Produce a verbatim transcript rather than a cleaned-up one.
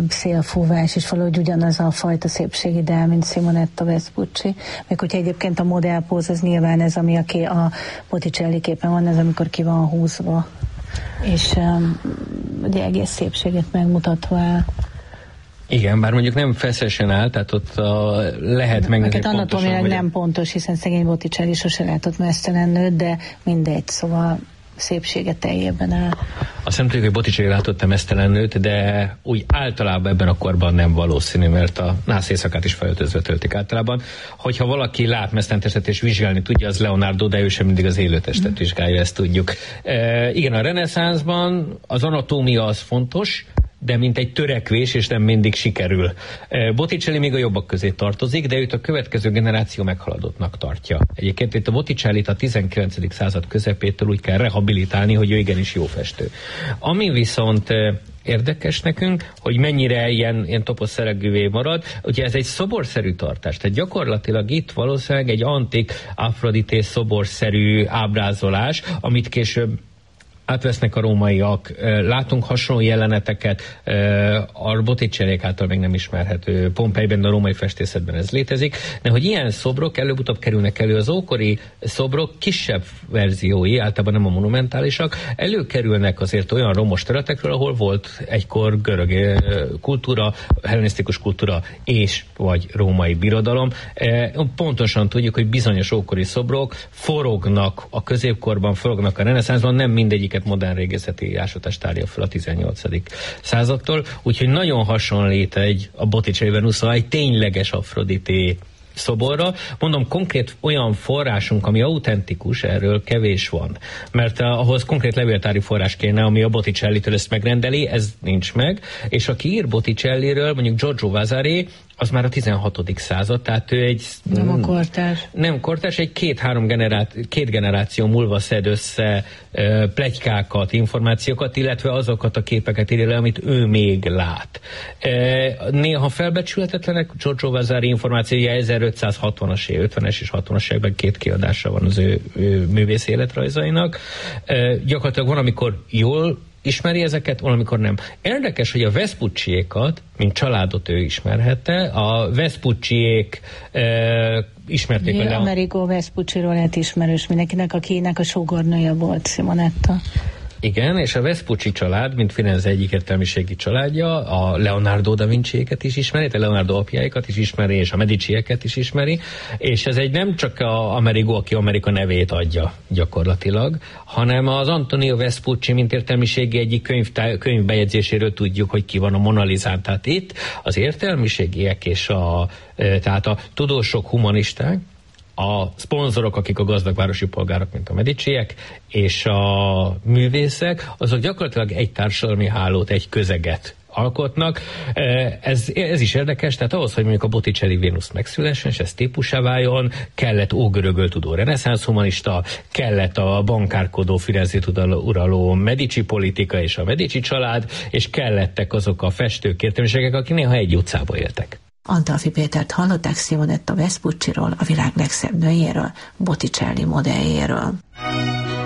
szélfúvás, és valahogy ugyanaz a fajta szépségideál, mint Simonetta Vespucci. Meg hogyha egyébként a modellpóz, az nyilván ez, ami a, ké, a Botticelli képen van, ez amikor ki van húzva, és um, ugye egész szépséget megmutatva el. Igen, bár mondjuk nem feszesen áll, tehát ott a, lehet megnézni pontosan. Anatómiailag nem pontos, hiszen szegény Botticelli sose látott mesztelen nőt, de mindegy, szóval szépsége teljében áll. Azt nem tudjuk, hogy Botticelli látott mesztelen nőt, de úgy általában ebben a korban nem valószínű, mert a nász éjszakát is felöltözve töltik általában. Hogyha valaki lát mesztelen testet és vizsgálni tudja, az Leonardo, de ő sem mindig az élő testet mm. vizsgálja, ezt tudjuk. E, igen, a reneszánszban az anatómia az fontos, de mint egy törekvés, és nem mindig sikerül. Botticelli még a jobbak közé tartozik, de őt a következő generáció meghaladottnak tartja. Egyébként itt a Botticellit a tizenkilencedik század közepétől úgy kell rehabilitálni, hogy ő igenis jó festő. Ami viszont érdekes nekünk, hogy mennyire ilyen, ilyen toposzeregűvé marad. Ugye ez egy szoborszerű tartás, tehát gyakorlatilag itt valószínűleg egy antik Afrodité szoborszerű ábrázolás, amit később átvesznek a rómaiak. Látunk hasonló jeleneteket, a Botticelliek által még nem ismerhető Pompeiben, a római festészetben ez létezik, de hogy ilyen szobrok előbb-utóbb kerülnek elő, az ókori szobrok kisebb verziói, általában nem a monumentálisak, előkerülnek azért olyan romos területekről, ahol volt egykor görög kultúra, hellenisztikus kultúra és vagy római birodalom. Pontosan tudjuk, hogy bizonyos ókori szobrok forognak a középkorban, forognak a reneszánszban, nem mindegyiket modern régészeti ásatás tárja fel a tizennyolcadik századtól, úgyhogy nagyon hasonlít egy a Botticelli Venusza egy tényleges Afrodité szoborra. Mondom, konkrét olyan forrásunk, ami autentikus, erről kevés van. Mert uh, ahhoz konkrét levéltári forrás kéne, ami a Botticellitől ezt megrendeli, ez nincs meg, és aki ír Botticelliről, mondjuk Giorgio Vasari, az már a tizenhatodik század, tehát ő egy... Nem a kortárs. Nem kortárs, egy két-három generáció, két generáció múlva szed össze e, pletykákat, információkat, illetve azokat a képeket írja le, amit ő még lát. E, néha felbecsülhetetlenek Giorgio Vasari információja ezerötszázhatvanas év, ötvenes és hatvanas években két kiadása van az ő, ő művész életrajzainak. E, gyakorlatilag van, amikor jól ismeri ezeket, valamikor nem. Érdekes, hogy a Vespucciékat, mint családot ő ismerhette, a Vespucciék e, ismerték vele. Amerigo Vespucciról lett ismerős mindenkinek, akinek a sógornője volt Simonetta. Igen, és a Vespucci család, mint Firenze egyik értelmiségi családja, a Leonardo da Vinci-éket is ismeri, a Leonardo apjáikat is ismeri, és a Medicieket is ismeri, és ez egy nem csak a Amerigo, aki Amerika nevét adja gyakorlatilag, hanem az Antonio Vespucci, mint értelmiségi egyik könyv, könyvbejegyzéséről tudjuk, hogy ki van a Mona Lisán. Tehát itt az értelmiségiek és a, tehát a tudósok, humanisták, a szponzorok, akik a gazdagvárosi polgárok, mint a Mediciek, és a művészek, azok gyakorlatilag egy társadalmi hálót, egy közeget alkotnak. Ez, ez is érdekes, tehát ahhoz, hogy mondjuk a Botticelli Vénusz megszülessen, és ez típusá váljon, kellett ógörögöl tudó reneszánsz humanista, kellett a bankárkodó, Firenzét uraló Medici politika és a Medici család, és kellettek azok a festők, értelmiségek, akik néha egy utcába éltek. Antalfi Pétert hallották Simonetta Vespucciról, a világ legszebb nőjéről, Botticelli modelljéről.